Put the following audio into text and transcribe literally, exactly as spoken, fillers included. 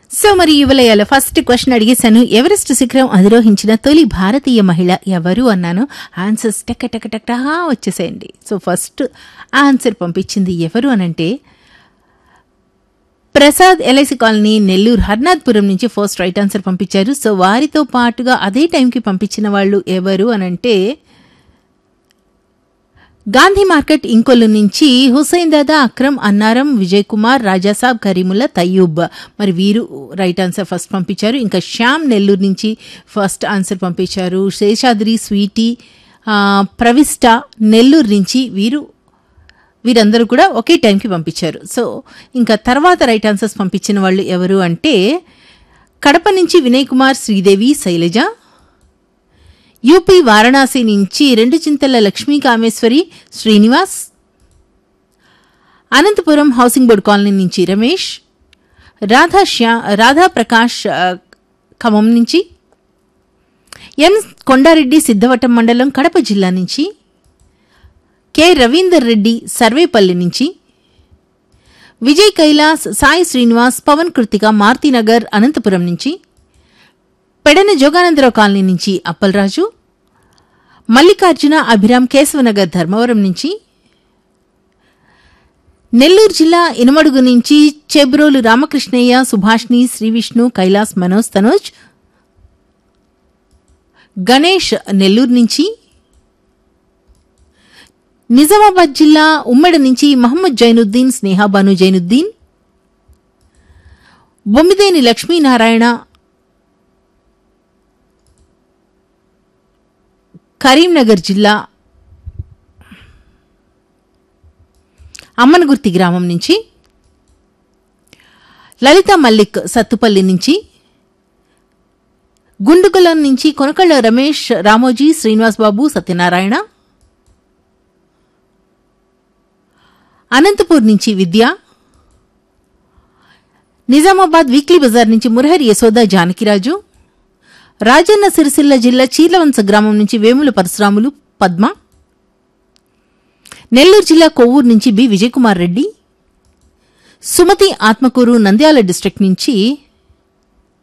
So మరి యువలయాల first question అడిగేశాను. Everest శిఖరం అధిరోహించిన తొలి భారతీయ మహిళ ఎవరు అన్నాను. ఆన్సర్స్ టక టక టక వచ్చేసేయండి. సో ఫస్ట్ ఆన్సర్ పంపించింది ఎవరు అనంటే ప్రసాద్ ఎల్ఐసి కాలనీ నెల్లూరు హర్నాథ్పురం నుంచి ఫస్ట్ రైట్ ఆన్సర్ పంపించారు. సో వారితో పాటుగా అదే టైంకి పంపించిన వాళ్ళు ఎవరు అనంటే గాంధీ మార్కెట్ ఇంకొల్లు నుంచి హుసైన్ దాదా, అక్రమ్, అన్నారం, విజయ్ కుమార్, రాజాసాబ్, కరీముల్లా, తయ్యూబ్ మరి వీరు రైట్ ఆన్సర్ ఫస్ట్ పంపించారు. ఇంకా శ్యామ్ నెల్లూరు నుంచి ఫస్ట్ ఆన్సర్ పంపించారు. శేషాద్రి, స్వీటీ, ప్రవిష్ట నెల్లూరు నుంచి వీరు వీరందరూ కూడా ఒకే టైంకి పంపించారు. సో ఇంకా తర్వాత రైట్ ఆన్సర్స్ పంపించిన వాళ్ళు ఎవరు అంటే కడప నుంచి వినయ్ కుమార్, శ్రీదేవి, శైలజ, యూపీ వారణాసి నుంచి రెండు చింతల Lakshmi Kameshwari, Srinivas, Anantapuram housing board colony నుంచి రమేష్, రాధా శ్యా రాధా ప్రకాష్ ఖమ్మం నుంచి, ఎం కొండారెడ్డి సిద్ధవటం మండలం కడప జిల్లా నుంచి, కె రవీందర్ రెడ్డి సర్వేపల్లి నుంచి, విజయ్ కైలాస్, సాయి శ్రీనివాస్, పవన్ కృతిక మారుతినగర్ అనంతపురం నుంచి, పెడన జోగానందరావు కాలనీ నుంచి అప్పలరాజు, మల్లికార్జున అభిరామ్ కేశవనగర్ ధర్మవరం నుంచి, నెల్లూరు జిల్లా ఇనమడుగు నుంచి చెబ్రోలు రామకృష్ణయ్య, సుభాష్ని, శ్రీవిష్ణు, కైలాస్, మనోజ్, తనోజ్, గణేష్ నెల్లూరు నుంచి, నిజామాబాద్ జిల్లా ఉమ్మడి నుంచి మహమ్మద్ జైనుద్దీన్, స్నేహాబాను జైనుద్దీన్, బొమ్మిదేని లక్ష్మీనారాయణ, కరీంనగర్ జిల్లా అమ్మనగుర్తి గ్రామం నుంచి, లలిత మల్లిక్ సత్తుపల్లి నుంచి, గుండుకులం నుంచి కొనకళ్ళ రమేష్, రామోజీ, శ్రీనివాస్ బాబు, సత్యనారాయణ, అనంతపూర్ నుంచి విద్య, నిజామాబాద్ వీక్లీ బజార్ నుంచి మురహరి యశోద, జానకిరాజు, రాజన్న సిరిసిల్ల జిల్లా చీర్లవంశ గ్రామం నుంచి వేముల పరశురాములు, పద్మ, నెల్లూరు జిల్లా కొవ్వూరు నుంచి బి విజయకుమార్ రెడ్డి, సుమతి ఆత్మకూరు నంద్యాల డిస్ట్రిక్ట్ నుంచి